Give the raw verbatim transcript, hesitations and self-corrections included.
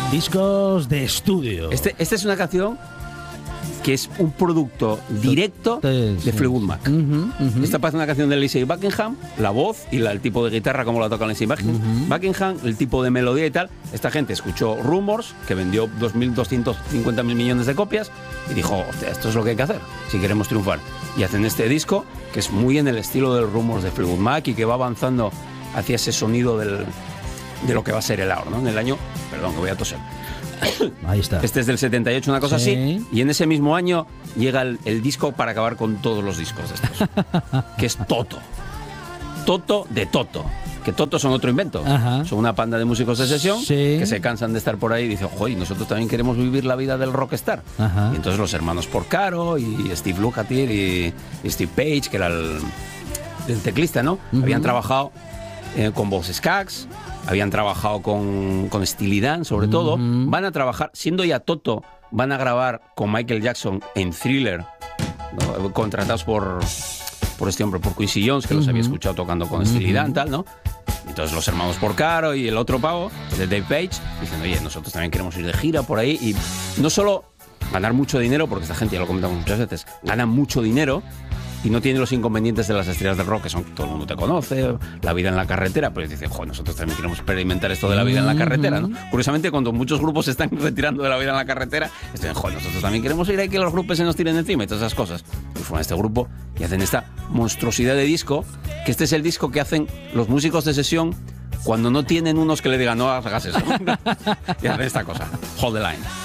discos de estudio. Este, esta es una canción que es un producto directo de Fleetwood Mac. Uh-huh, uh-huh. Esta parece una canción de Lindsey Buckingham, la voz y la, el tipo de guitarra como la toca Lindsey Buckingham, uh-huh. Buckingham, el tipo de melodía y tal. Esta gente escuchó Rumours, que vendió dos mil doscientos cincuenta mil millones de copias, y dijo, hostia, esto es lo que hay que hacer si queremos triunfar. Y hacen este disco, que es muy en el estilo del Rumours de Fleetwood Mac y que va avanzando hacia ese sonido del, de lo que va a ser el ahora, ¿no? En el año, perdón, que voy a toser. Ahí está. Este es del setenta y ocho, una cosa sí. así. Y en ese mismo año llega el, el disco para acabar con todos los discos de estos, que es Toto. Toto de Toto. Que Toto son otro invento. Ajá. Son una panda de músicos de sesión sí. que se cansan de estar por ahí y dicen, joder, nosotros también queremos vivir la vida del rockstar. Ajá. Y entonces los hermanos Porcaro y Steve Lukather y, y Steve Page, que era el, el teclista, ¿no? Uh-huh. Habían trabajado eh, con Boss Skaggs, habían trabajado con, con Steely Dan, sobre uh-huh. todo. Van a trabajar, siendo ya Toto, van a grabar con Michael Jackson en Thriller, ¿no? Contratados por, por este hombre, por Quincy Jones, que uh-huh. los había escuchado tocando con uh-huh. Steely Dan, tal, ¿no? Entonces los hermanos Porcaro y el otro pavo, de Dave Page, dicen, oye, nosotros también queremos ir de gira por ahí. Y no solo ganar mucho dinero, porque esta gente, ya lo comentamos muchas veces, ganan mucho dinero, y no tiene los inconvenientes de las estrellas del rock, que son todo el mundo te conoce, la vida en la carretera, pero dicen, joder, nosotros también queremos experimentar esto de la vida en la carretera, ¿no? Curiosamente, cuando muchos grupos se están retirando de la vida en la carretera, dicen, joder, nosotros también queremos ir ahí que los grupos se nos tiren encima y todas esas cosas. Y forman este grupo y hacen esta monstruosidad de disco, que este es el disco que hacen los músicos de sesión cuando no tienen unos que le digan, no hagas eso. Y hacen esta cosa, Hold the Line.